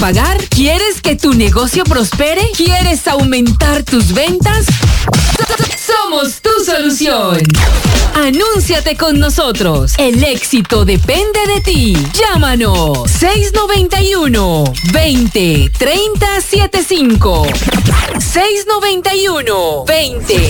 pagar? ¿Quieres que tu negocio prospere? ¿Quieres aumentar tus ventas? Somos tu solución. Anúnciate con nosotros. El éxito depende de ti. Llámanos 691-20-30-75. 691-20